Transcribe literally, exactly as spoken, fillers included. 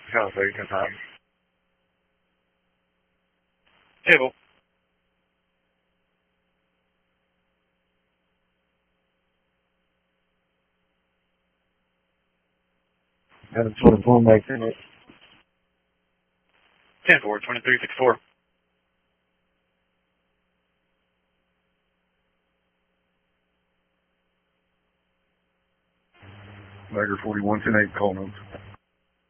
Caliphate, ten five. Table. Got a twenty-four back in it. ten four, twenty-three sixty-four. Bagger forty-one ten eight, call notes.